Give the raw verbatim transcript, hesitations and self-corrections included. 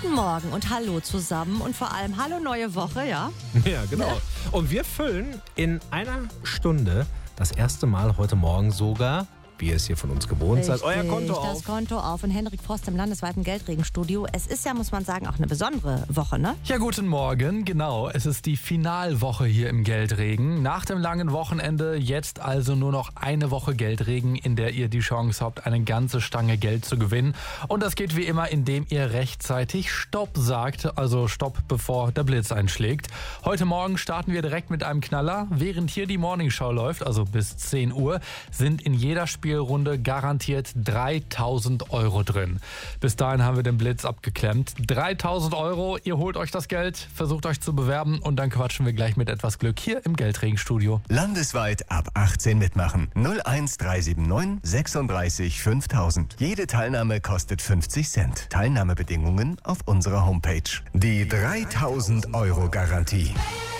Guten Morgen und hallo zusammen und vor allem hallo neue Woche, ja? Ja, genau. Und wir füllen in einer Stunde das erste Mal heute Morgen sogar, wie ihr es hier von uns gewohnt seid, euer Konto auf. Das Konto auf. Und Henrik Frost im landesweiten Geldregenstudio. Es ist ja, muss man sagen, auch eine besondere Woche, ne? Ja, guten Morgen. Genau, es ist die Finalwoche hier im Geldregen. Nach dem langen Wochenende jetzt also nur noch eine Woche Geldregen, in der ihr die Chance habt, eine ganze Stange Geld zu gewinnen. Und das geht wie immer, indem ihr rechtzeitig Stopp sagt, also Stopp, bevor der Blitz einschlägt. Heute Morgen starten wir direkt mit einem Knaller. Während hier die Morningshow läuft, also bis zehn Uhr, sind in jeder Spielrunde garantiert dreitausend Euro drin. Bis dahin haben wir den Blitz abgeklemmt. dreitausend Euro, ihr holt euch das Geld, versucht euch zu bewerben und dann quatschen wir gleich mit etwas Glück hier im Geldregenstudio. Landesweit ab achtzehn mitmachen. null eins drei sieben neun sechsunddreißig fünftausend. Jede Teilnahme kostet fünfzig Cent. Teilnahmebedingungen auf unserer Homepage. Die dreitausend Euro Garantie.